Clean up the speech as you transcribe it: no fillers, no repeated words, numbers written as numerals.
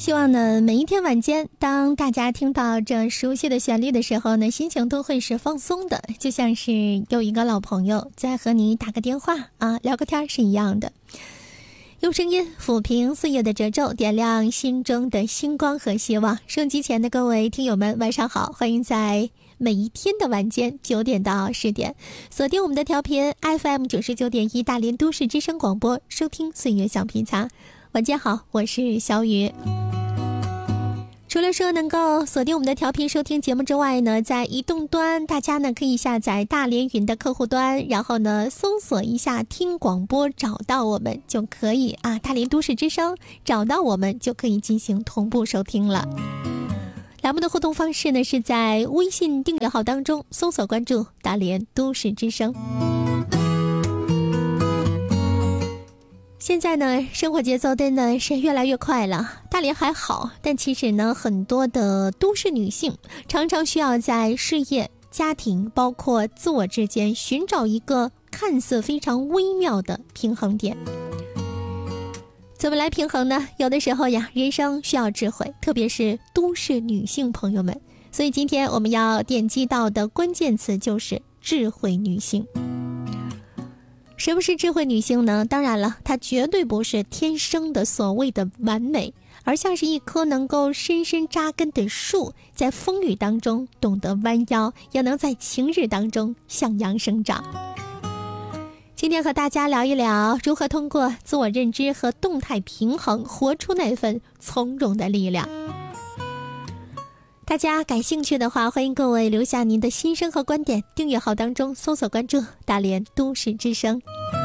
希望呢每一天晚间，当大家听到这熟悉的旋律的时候呢，心情都会是放松的，就像是有一个老朋友在和你打个电话啊，聊个天是一样的。用声音抚平岁月的褶皱，点亮心中的星光和希望。收音机前的各位听友们晚上好，欢迎在每一天的晚间9点到10点锁定我们的调频 FM 99.1大连都市之声广播，收听岁月小皮擦。晚间好，我是小雨。除了说能够锁定我们的调频收听节目之外呢，在移动端大家呢可以下载大连云的客户端，然后呢搜索一下听广播，找到我们就可以啊，大连都市之声找到我们就可以进行同步收听了。栏目的互动方式呢是在微信订阅号当中搜索关注大连都市之声。现在呢生活节奏真的是越来越快了，大连还好，但其实呢很多的都市女性常常需要在事业、家庭包括自我之间寻找一个看似非常微妙的平衡点。怎么来平衡呢？有的时候呀，人生需要智慧，特别是都市女性朋友们，所以今天我们要点击到的关键词就是智慧女性。什么是智慧女性呢？当然了，她绝对不是天生的所谓的完美，而像是一棵能够深深扎根的树，在风雨当中懂得弯腰，也能在晴日当中向阳生长。今天和大家聊一聊如何通过自我认知和动态平衡，活出那份从容的力量。大家感兴趣的话，欢迎各位留下您的心声和观点，订阅号当中搜索关注大连都市之声。